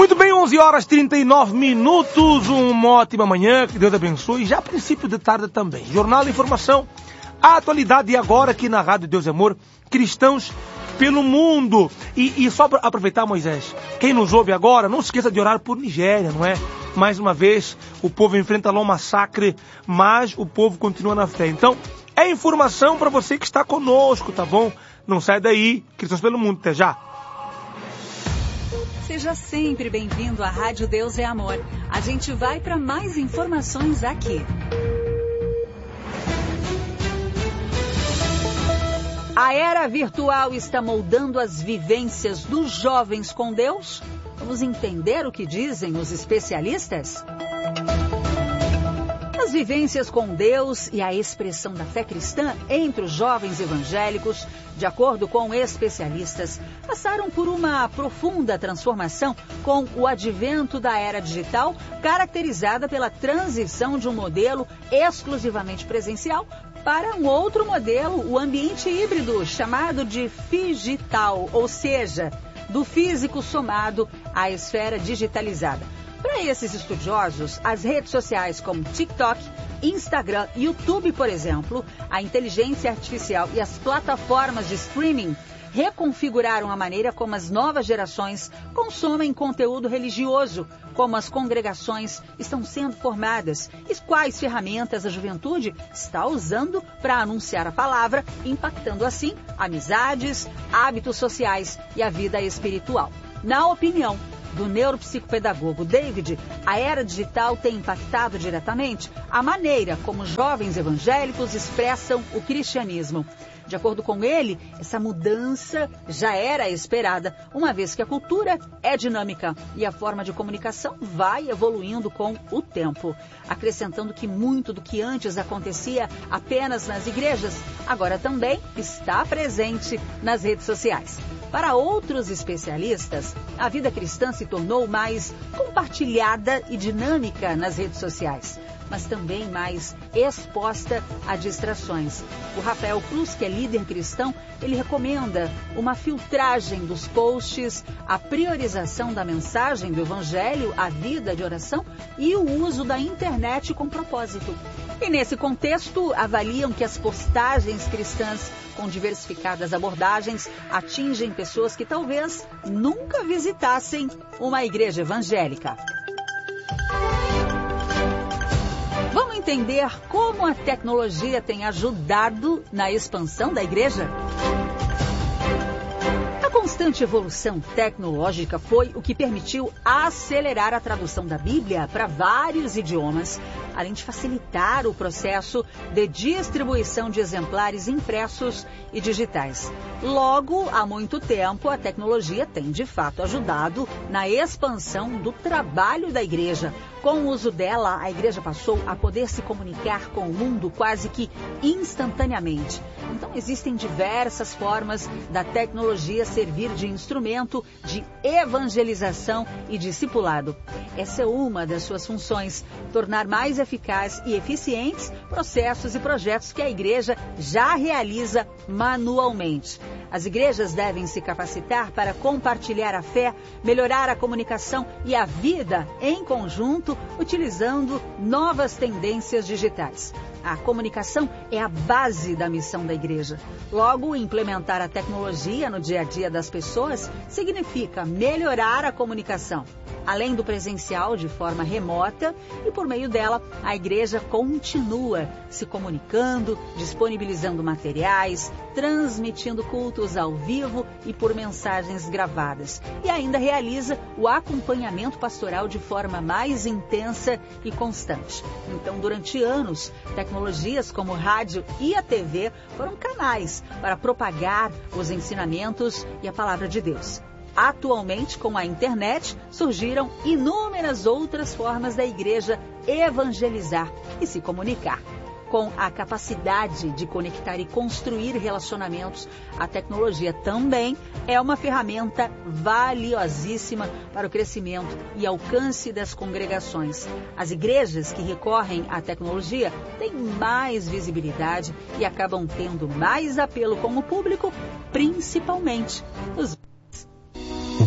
Muito bem, 11 horas e 39 minutos, uma ótima manhã, que Deus abençoe, já princípio de tarde também. Jornal de Informação, a atualidade agora aqui na Rádio Deus e Amor, cristãos pelo mundo. E só para aproveitar, Moisés, quem nos ouve agora, não se esqueça de orar por Nigéria, não é? Mais uma vez, o povo enfrenta lá um massacre, mas o povo continua na fé. Então, é informação para você que está conosco, tá bom? Não sai daí, cristãos pelo mundo, até já. Seja sempre bem-vindo à Rádio Deus é Amor. A gente vai para mais informações aqui. A era virtual está moldando as vivências dos jovens com Deus? Vamos entender o que dizem os especialistas? As vivências com Deus e a expressão da fé cristã entre os jovens evangélicos, de acordo com especialistas, passaram por uma profunda transformação com o advento da era digital, caracterizada pela transição de um modelo exclusivamente presencial para um outro modelo, o ambiente híbrido, chamado de figital, ou seja, do físico somado à esfera digitalizada. Para esses estudiosos, as redes sociais como TikTok, Instagram, YouTube, por exemplo, a inteligência artificial e as plataformas de streaming reconfiguraram a maneira como as novas gerações consomem conteúdo religioso, como as congregações estão sendo formadas e quais ferramentas a juventude está usando para anunciar a palavra, impactando assim amizades, hábitos sociais e a vida espiritual. Na opinião do neuropsicopedagogo David, a era digital tem impactado diretamente a maneira como jovens evangélicos expressam o cristianismo. De acordo com ele, essa mudança já era esperada, uma vez que a cultura é dinâmica e a forma de comunicação vai evoluindo com o tempo. Acrescentando que muito do que antes acontecia apenas nas igrejas, agora também está presente nas redes sociais. Para outros especialistas, a vida cristã se tornou mais compartilhada e dinâmica nas redes sociais, mas também mais exposta a distrações. O Rafael Cruz, que é líder cristão, ele recomenda uma filtragem dos posts, a priorização da mensagem do evangelho, a vida de oração e o uso da internet com propósito. E nesse contexto, avaliam que as postagens cristãs com diversificadas abordagens atingem pessoas que talvez nunca visitassem uma igreja evangélica. Vamos entender como a tecnologia tem ajudado na expansão da igreja? A constante evolução tecnológica foi o que permitiu acelerar a tradução da Bíblia para vários idiomas, além de facilitar o processo de distribuição de exemplares impressos e digitais. Logo, há muito tempo, a tecnologia tem de fato ajudado na expansão do trabalho da igreja. Com o uso dela, a igreja passou a poder se comunicar com o mundo quase que instantaneamente. Então, existem diversas formas da tecnologia servir de instrumento de evangelização e discipulado. Essa é uma das suas funções, tornar mais eficaz e eficientes processos e projetos que a igreja já realiza manualmente. As igrejas devem se capacitar para compartilhar a fé, melhorar a comunicação e a vida em conjunto, utilizando novas tendências digitais. A comunicação é a base da missão da igreja. Logo, implementar a tecnologia no dia a dia das pessoas significa melhorar a comunicação, além do presencial de forma remota, e por meio dela a igreja continua se comunicando, disponibilizando materiais, transmitindo cultos ao vivo e por mensagens gravadas. E ainda realiza o acompanhamento pastoral de forma mais intensa e constante. Então, durante anos, tecnologias como o rádio e a TV foram canais para propagar os ensinamentos e a palavra de Deus. Atualmente, com a internet, surgiram inúmeras outras formas da igreja evangelizar e se comunicar. Com a capacidade de conectar e construir relacionamentos, a tecnologia também é uma ferramenta valiosíssima para o crescimento e alcance das congregações. As igrejas que recorrem à tecnologia têm mais visibilidade e acabam tendo mais apelo com o público, principalmente os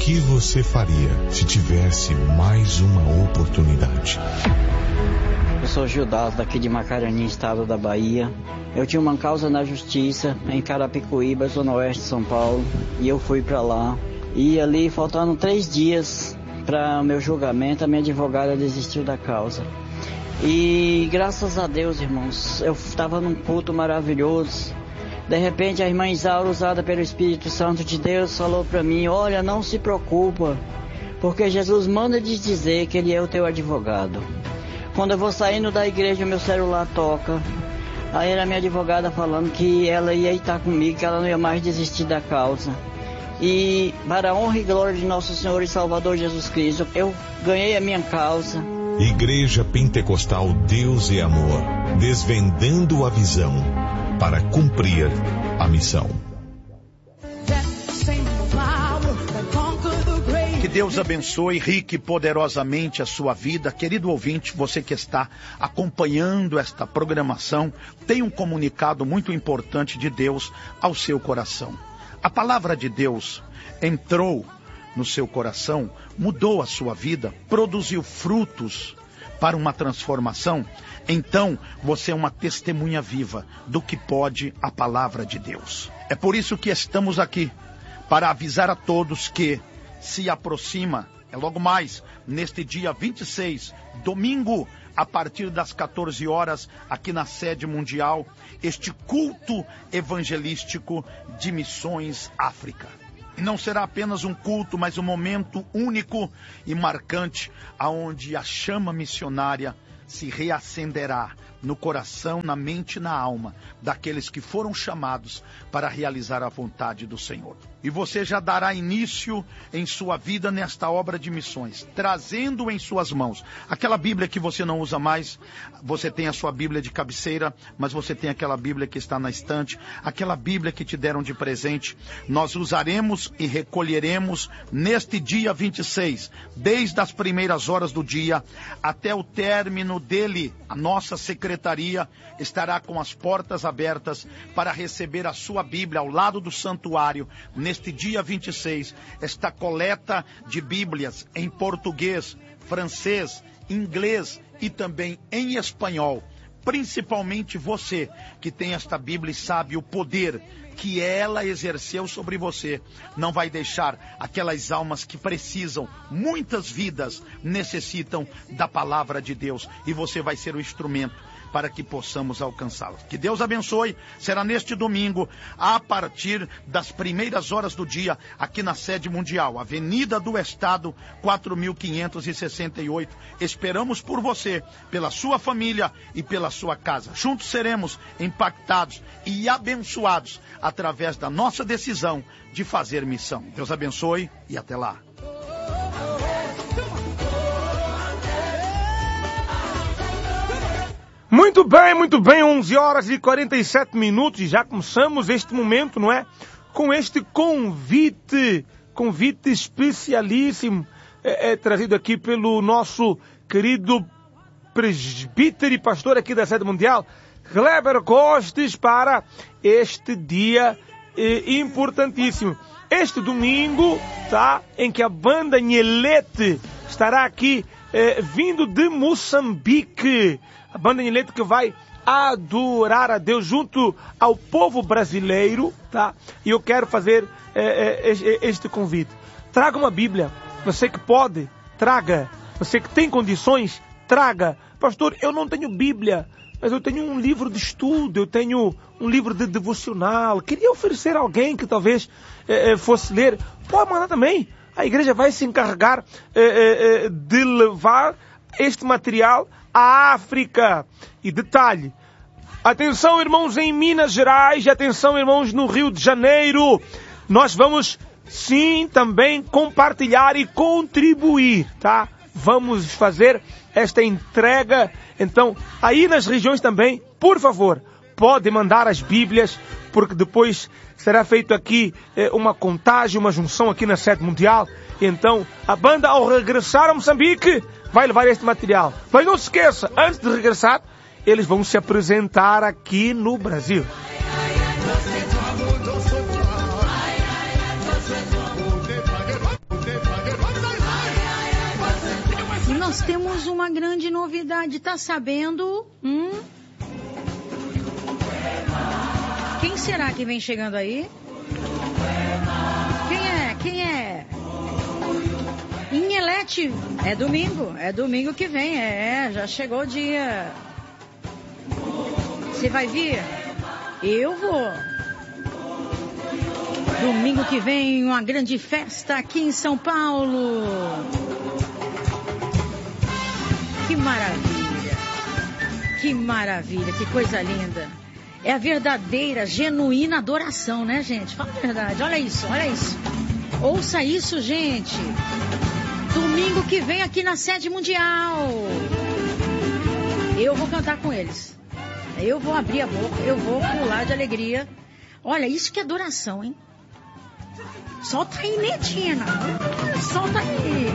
que você faria se tivesse mais uma oportunidade? Eu sou Gildas, daqui de Macarani, estado da Bahia. Eu tinha uma causa na justiça em Carapicuíba, zona oeste de São Paulo, e eu fui para lá. E ali, faltando 3 dias para o meu julgamento, a minha advogada desistiu da causa. E graças a Deus, irmãos, eu estava num culto maravilhoso. De repente, a irmã Isaura, usada pelo Espírito Santo de Deus, falou para mim: olha, não se preocupa, porque Jesus manda te dizer que Ele é o teu advogado. Quando eu vou saindo da igreja, o meu celular toca. Aí era a minha advogada falando que ela ia estar comigo, que ela não ia mais desistir da causa. E para a honra e glória de nosso Senhor e Salvador Jesus Cristo, eu ganhei a minha causa. Igreja Pentecostal Deus e Amor, desvendando a visão para cumprir a missão. Que Deus abençoe rique e poderosamente a sua vida. Querido ouvinte, você que está acompanhando esta programação, tem um comunicado muito importante de Deus ao seu coração. A palavra de Deus entrou no seu coração, mudou a sua vida, produziu frutos para uma transformação. Então, você é uma testemunha viva do que pode a palavra de Deus. É por isso que estamos aqui, para avisar a todos que se aproxima, logo mais, neste dia 26, domingo, a partir das 14 horas, aqui na sede mundial, este culto evangelístico de Missões África. E não será apenas um culto, mas um momento único e marcante, aonde a chama missionária se reacenderá no coração, na mente e na alma daqueles que foram chamados para realizar a vontade do Senhor. E você já dará início em sua vida nesta obra de missões, trazendo em suas mãos aquela Bíblia que você não usa mais. Você tem a sua Bíblia de cabeceira, mas você tem aquela Bíblia que está na estante, aquela Bíblia que te deram de presente. Nós usaremos e recolheremos neste dia 26, desde as primeiras horas do dia até o término dele. A nossa secretaria estará com as portas abertas para receber a sua Bíblia ao lado do santuário. Neste dia 26, esta coleta de Bíblias em português, francês, inglês e também em espanhol. Principalmente você que tem esta Bíblia e sabe o poder que ela exerceu sobre você, não vai deixar aquelas almas que precisam, muitas vidas necessitam da palavra de Deus, e você vai ser o instrumento para que possamos alcançá-las. Que Deus abençoe. Será neste domingo, a partir das primeiras horas do dia, aqui na sede mundial, Avenida do Estado, 4568. Esperamos por você, pela sua família e pela sua casa. Juntos seremos impactados e abençoados através da nossa decisão de fazer missão. Deus abençoe e até lá. Muito bem, 11 horas e 47 minutos, e já começamos este momento, não é? Com este convite especialíssimo, trazido aqui pelo nosso querido presbítero e pastor aqui da sede mundial, Kleber Costes, para este dia importantíssimo. Este domingo, tá? Em que a banda Nhelete estará aqui, vindo de Moçambique. A banda Nhelete que vai adorar a Deus junto ao povo brasileiro, tá? E eu quero fazer este convite. Traga uma Bíblia. Você que pode, traga. Você que tem condições, traga. Pastor, eu não tenho Bíblia, mas eu tenho um livro de estudo, eu tenho um livro de devocional. Queria oferecer a alguém que talvez fosse ler. Pode mandar também. A igreja vai se encarregar de levar este material à África. E detalhe, atenção irmãos em Minas Gerais, atenção irmãos no Rio de Janeiro, nós vamos sim também compartilhar e contribuir, tá? Vamos fazer esta entrega. Então, aí nas regiões também, por favor, pode mandar as Bíblias, porque depois será feito aqui uma contagem, uma junção aqui na sede mundial. Então, a banda, ao regressar a Moçambique, vai levar este material. Mas não se esqueça, antes de regressar, eles vão se apresentar aqui no Brasil. nós temos uma grande novidade, tá sabendo? Quem será que vem chegando aí? Quem é? Inhelete, é domingo que vem, já chegou o dia. Você vai vir? Eu vou. Domingo que vem, uma grande festa aqui em São Paulo. Que maravilha, que coisa linda. É a verdadeira, genuína adoração, né, gente? Fala a verdade, olha isso. Ouça isso, gente. Domingo que vem aqui na sede mundial. Eu vou cantar com eles. Eu vou abrir a boca, eu vou pular de alegria. Olha, isso que é adoração, hein? Solta aí, Netina. Solta aí.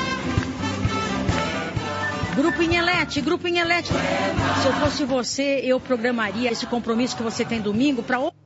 Grupo Inhelete. Se eu fosse você, eu programaria esse compromisso que você tem domingo para